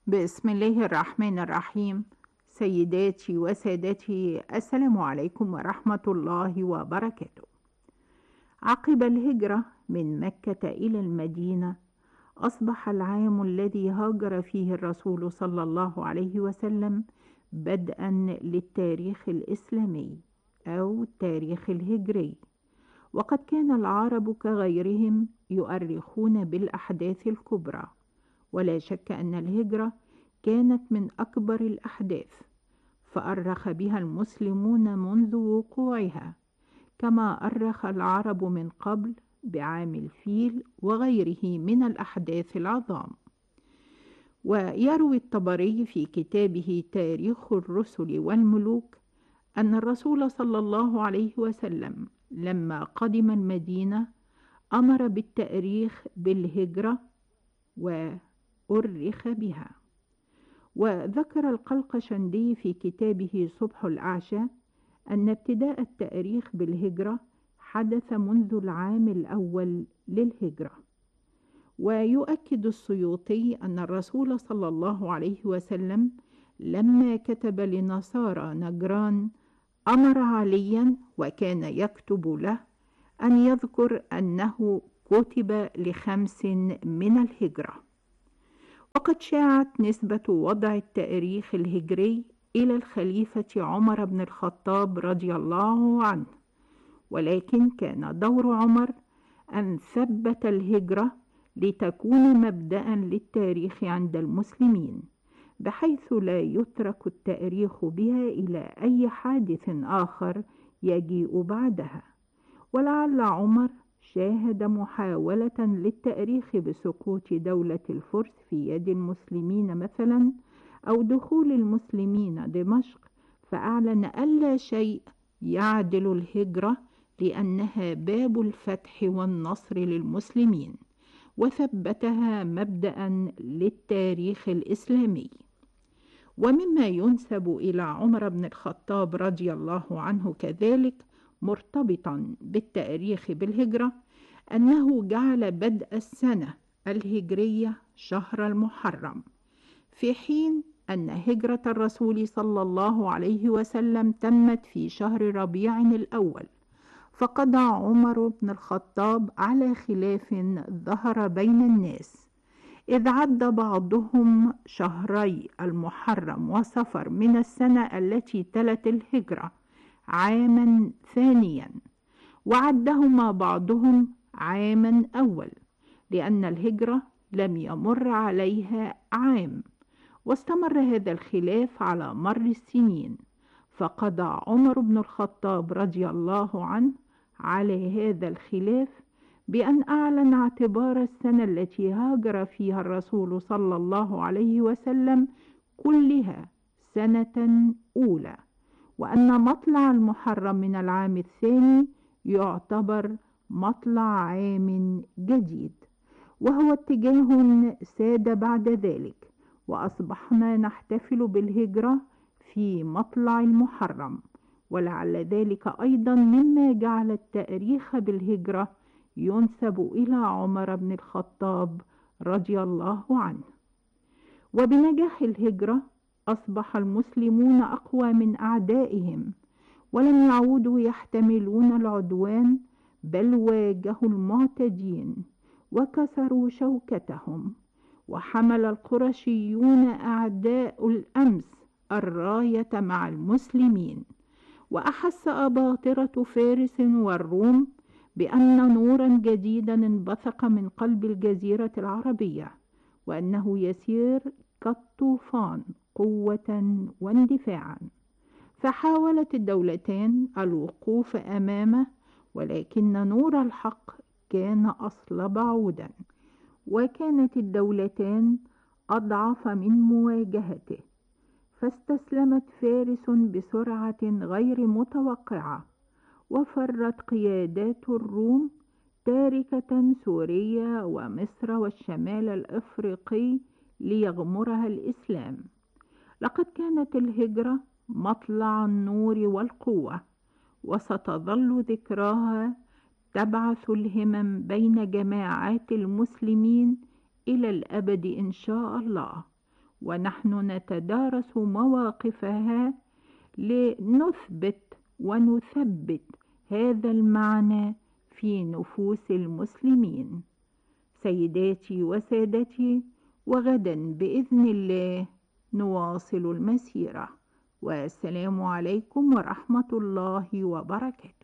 بسم الله الرحمن الرحيم. سيداتي وسادتي، السلام عليكم ورحمة الله وبركاته. عقب الهجرة من مكة إلى المدينة، أصبح العام الذي هاجر فيه الرسول صلى الله عليه وسلم بدءا للتاريخ الإسلامي أو التاريخ الهجري. وقد كان العرب كغيرهم يؤرخون بالأحداث الكبرى، ولا شك أن الهجرة كانت من أكبر الأحداث، فأرخ بها المسلمون منذ وقوعها، كما أرخ العرب من قبل بعام الفيل وغيره من الأحداث العظام. ويروي الطبري في كتابه تاريخ الرسل والملوك أن الرسول صلى الله عليه وسلم لما قدم المدينة أمر بالتأريخ بالهجرة وأرخ بها. وذكر القلقشندي في كتابه صبح الأعشى أن ابتداء التأريخ بالهجرة حدث منذ العام الأول للهجرة. ويؤكد السيوطي أن الرسول صلى الله عليه وسلم لما كتب لنصارى نجران أمر عليا وكان يكتب له أن يذكر أنه كتب ل5 من الهجرة. وقد شاعت نسبة وضع التاريخ الهجري إلى الخليفة عمر بن الخطاب رضي الله عنه، ولكن كان دور عمر أن ثبت الهجرة لتكون مبدأ للتاريخ عند المسلمين، بحيث لا يترك التاريخ بها إلى أي حادث آخر يجيء بعدها. ولعل عمر شاهد محاولة للتأريخ بسقوط دولة الفرس في يد المسلمين مثلا، أو دخول المسلمين دمشق، فأعلن ألا شيء يعدل الهجرة لأنها باب الفتح والنصر للمسلمين، وثبتها مبدأ للتاريخ الإسلامي. ومما ينسب إلى عمر بن الخطاب رضي الله عنه كذلك مرتبطا بالتاريخ بالهجرة أنه جعل بدء السنة الهجرية شهر المحرم، في حين أن هجرة الرسول صلى الله عليه وسلم تمت في شهر ربيع الأول. فقضى عمر بن الخطاب على خلاف ظهر بين الناس، إذ عد بعضهم شهري المحرم وصفر من السنة التي تلت الهجرة عاما ثانيا، وعدهما بعضهم عاما أول، لأن الهجرة لم يمر عليها عام. واستمر هذا الخلاف على مر السنين، فقضى عمر بن الخطاب رضي الله عنه على هذا الخلاف بأن أعلن اعتبار السنة التي هاجر فيها الرسول صلى الله عليه وسلم كلها سنة أولى، وأن مطلع المحرم من العام الثاني يعتبر مطلع عام جديد، وهو اتجاه ساد بعد ذلك، وأصبحنا نحتفل بالهجرة في مطلع المحرم. ولعل ذلك أيضا مما جعل التاريخ بالهجرة ينسب إلى عمر بن الخطاب رضي الله عنه. وبنجاح الهجرة أصبح المسلمون أقوى من أعدائهم، ولم يعودوا يحتملون العدوان، بل واجهوا المعتدين وكسروا شوكتهم. وحمل القرشيون أعداء الأمس الراية مع المسلمين، وأحس أباطرة فارس والروم بأن نورا جديدا انبثق من قلب الجزيرة العربية، وأنه يسير كالطوفان قوة واندفاعا. فحاولت الدولتان الوقوف أمامه، ولكن نور الحق كان أصلب عودا، وكانت الدولتان أضعف من مواجهته، فاستسلمت فارس بسرعة غير متوقعة، وفرت قيادات الروم تاركة سوريا ومصر والشمال الأفريقي ليغمرها الإسلام. لقد كانت الهجرة مطلع النور والقوة، وستظل ذكراها تبعث الهمم بين جماعات المسلمين إلى الأبد إن شاء الله. ونحن نتدارس مواقفها لنثبت ونثبت هذا المعنى في نفوس المسلمين. سيداتي وسادتي، وغدا بإذن الله نواصل المسيرة، والسلام عليكم ورحمة الله وبركاته.